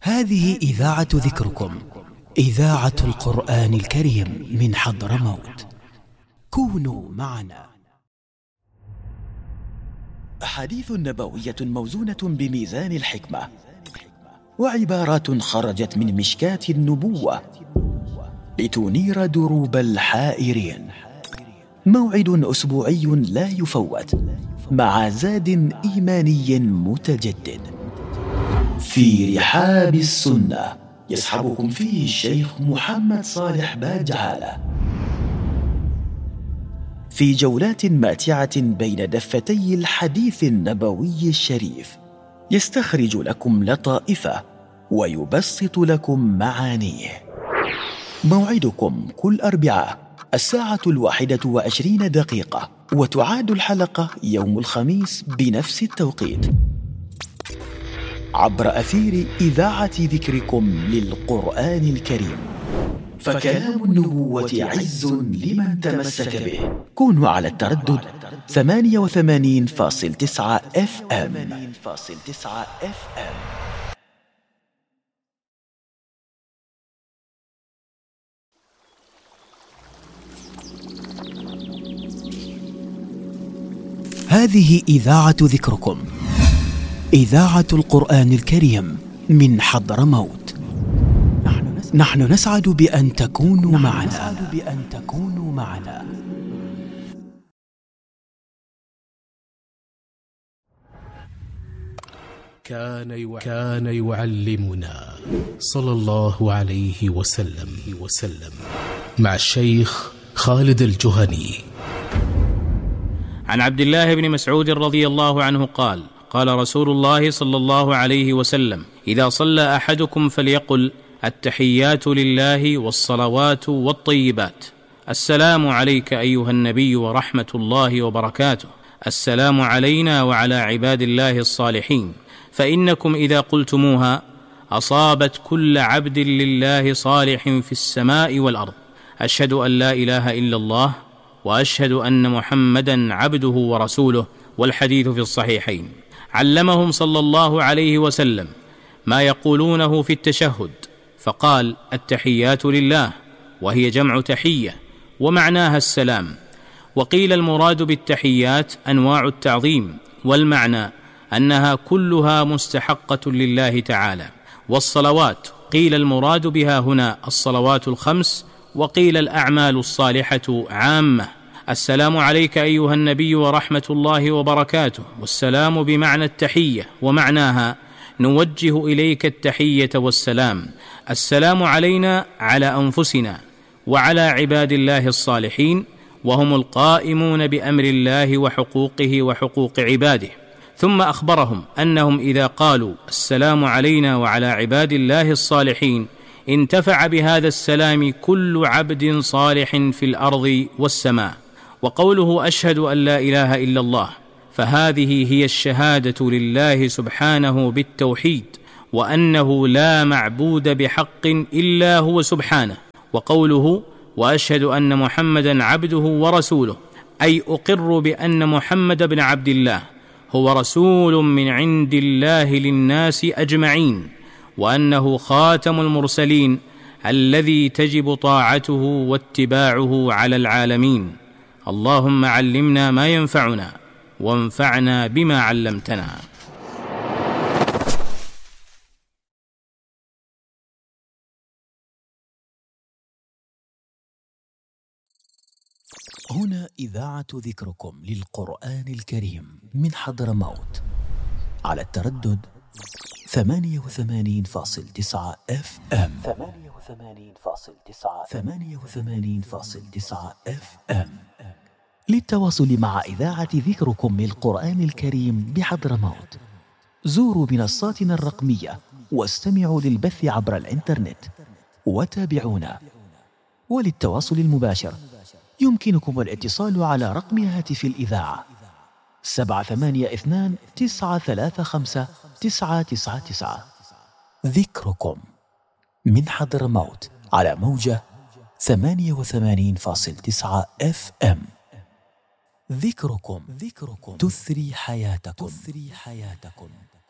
هذه إذاعة ذكركم، إذاعة القرآن الكريم من حضرموت. كونوا معنا. أحاديث نبوية موزونة بميزان الحكمة، وعبارات خرجت من مشكاة النبوة لتنير دروب الحائرين. موعد أسبوعي لا يفوت مع زاد إيماني متجدد في رحاب السنة، يصحبكم فيه الشيخ محمد صالح باجعالة في جولات ماتعة بين دفتي الحديث النبوي الشريف، يستخرج لكم لطائفه ويبسط لكم معانيه. موعدكم كل أربعاء 1:21، وتعاد الحلقة يوم الخميس بنفس التوقيت عبر أثير إذاعة ذكركم للقرآن الكريم. فكلام النبوة عز لمن تمسك به. كونوا على التردد 88.9 FM. هذه إذاعة ذكركم، إذاعة القرآن الكريم من حضرموت. نحن نسعد بأن تكونوا معنا. كان يعلمنا صلى الله عليه وسلم مع الشيخ خالد الجهني. عن عبد الله بن مسعود رضي الله عنه قال: قال رسول الله صلى الله عليه وسلم: إذا صلى أحدكم فليقل: التحيات لله والصلوات والطيبات، السلام عليك أيها النبي ورحمة الله وبركاته، السلام علينا وعلى عباد الله الصالحين، فإنكم إذا قلتموها أصابت كل عبد لله صالح في السماء والأرض. أشهد أن لا إله إلا الله وأشهد أن محمدا عبده ورسوله. والحديث في الصحيحين. علمهم صلى الله عليه وسلم ما يقولونه في التشهد، فقال: التحيات لله، وهي جمع تحية، ومعناها السلام. وقيل المراد بالتحيات أنواع التعظيم، والمعنى أنها كلها مستحقة لله تعالى. والصلوات قيل المراد بها هنا الصلوات الخمس، وقيل الأعمال الصالحة عامة. السلام عليك أيها النبي ورحمة الله وبركاته، والسلام بمعنى التحية، ومعناها نوجه إليك التحية والسلام. السلام علينا على أنفسنا وعلى عباد الله الصالحين، وهم القائمون بأمر الله وحقوقه وحقوق عباده. ثم أخبرهم أنهم إذا قالوا السلام علينا وعلى عباد الله الصالحين انتفع بهذا السلام كل عبد صالح في الأرض والسماء. وقوله أشهد أن لا إله إلا الله، فهذه هي الشهادة لله سبحانه بالتوحيد، وأنه لا معبود بحق إلا هو سبحانه. وقوله وأشهد أن محمدا عبده ورسوله، أي أقر بأن محمد بن عبد الله هو رسول من عند الله للناس أجمعين، وأنه خاتم المرسلين الذي تجب طاعته واتباعه على العالمين. اللهم علمنا ما ينفعنا، وانفعنا بما علمتنا. هنا إذاعة ذكركم للقرآن الكريم من حضرموت، على التردد 88.9 FM. 88.9 FM. للتواصل مع إذاعة ذكركم للقرآن الكريم بحضرموت، زوروا منصاتنا الرقمية واستمعوا للبث عبر الإنترنت وتابعونا. وللتواصل المباشر يمكنكم الاتصال على رقم هاتف الإذاعة 782-935-999. ذكركم من حضرموت على موجة 88.9 FM. ذكركم تثري حياتكم.